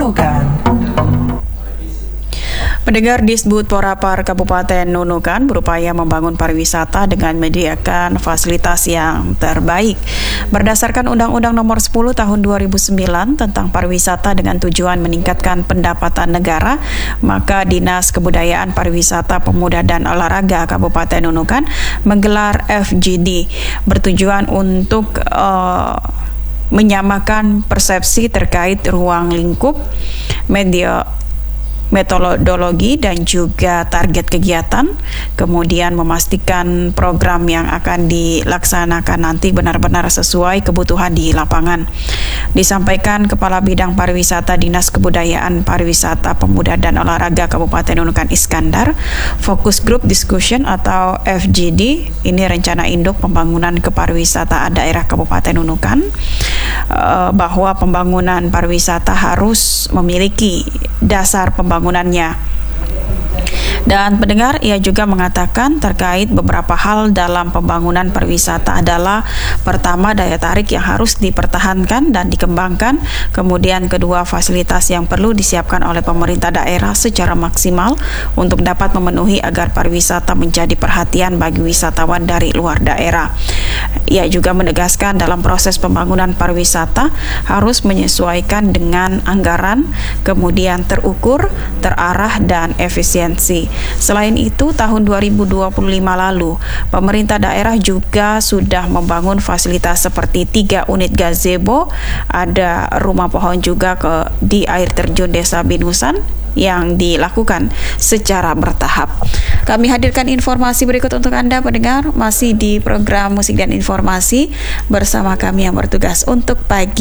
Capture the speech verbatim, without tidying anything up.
Nunukan. Pendengar, Disbud Porapar Kabupaten Nunukan berupaya membangun pariwisata dengan menyediakan fasilitas yang terbaik. Berdasarkan Undang-Undang Nomor sepuluh Tahun dua ribu sembilan tentang pariwisata dengan tujuan meningkatkan pendapatan negara, maka Dinas Kebudayaan Pariwisata Pemuda dan Olahraga Kabupaten Nunukan menggelar F G D bertujuan untuk uh, menyamakan persepsi terkait ruang lingkup, media metodologi dan juga target kegiatan, kemudian memastikan program yang akan dilaksanakan nanti benar-benar sesuai kebutuhan di lapangan. Disampaikan Kepala Bidang Pariwisata Dinas Kebudayaan Pariwisata Pemuda dan Olahraga Kabupaten Nunukan Iskandar, Fokus Group Discussion atau F G D, ini rencana induk pembangunan kepariwisataan daerah Kabupaten Nunukan, bahwa pembangunan pariwisata harus memiliki dasar pembangunannya. Dan pendengar, ia juga mengatakan terkait beberapa hal dalam pembangunan pariwisata adalah pertama, daya tarik yang harus dipertahankan dan dikembangkan, kemudian kedua, fasilitas yang perlu disiapkan oleh pemerintah daerah secara maksimal untuk dapat memenuhi agar pariwisata menjadi perhatian bagi wisatawan dari luar daerah. Ia juga menegaskan dalam proses pembangunan pariwisata harus menyesuaikan dengan anggaran, kemudian terukur, terarah, dan efisiensi. Selain itu, tahun dua ribu dua puluh lima lalu, pemerintah daerah juga sudah membangun fasilitas seperti tiga unit gazebo, ada rumah pohon juga ke di air terjun Desa Binusan yang dilakukan secara bertahap. Kami hadirkan informasi berikut untuk Anda pendengar, masih di program Musik dan Informasi bersama kami yang bertugas untuk pagi